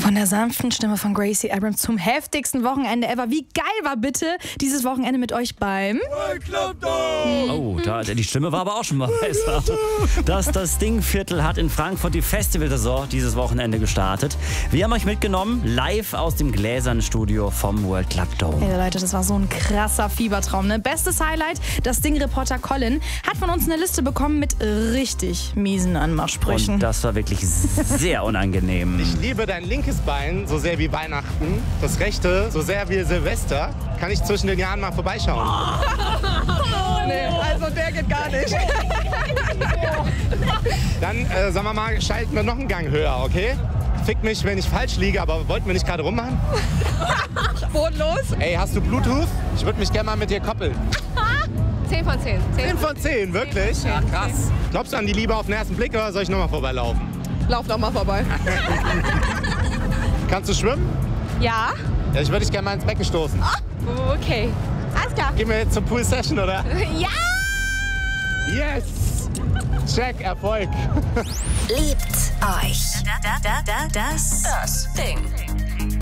Von der sanften Stimme von Gracie Abrams zum heftigsten Wochenende ever. Wie geil war bitte dieses Wochenende mit euch beim World Club Dome? Oh, die Stimme war aber auch schon mal besser. Das Sting-Viertel hat in Frankfurt die Festivalsaison dieses Wochenende gestartet. Wir haben euch mitgenommen, live aus dem gläsernen Studio vom World Club Dome. Hey Leute, das war so ein krasser Fiebertraum, ne? Bestes Highlight, das Sting-Reporter Colin hat von uns eine Liste bekommen mit richtig miesen Anmachsprüchen. Und das war wirklich sehr unangenehm. Ich liebe dein linkes Bein so sehr wie Weihnachten, das rechte so sehr wie Silvester. Kann ich zwischen den Jahren mal vorbeischauen? Nee, also der geht gar nicht. Dann, sagen wir mal, schalten wir noch einen Gang höher, okay? Fick mich, wenn ich falsch liege, aber wollten wir nicht gerade rummachen? Bodenlos. Ey, hast du Bluetooth? Ich würde mich gerne mal mit dir koppeln. 10 von 10. 10 von 10, wirklich? Ja, krass. Glaubst du an die Liebe auf den ersten Blick oder soll ich nochmal vorbeilaufen? Lauf doch mal vorbei. Kannst du schwimmen? Ja? Ja, ich würde dich gerne mal ins Becken stoßen. Oh, okay. Alles klar. Gehen wir jetzt zur Pool-Session, oder? Ja! Yes! Check, Erfolg. Liebt euch. Das Ding.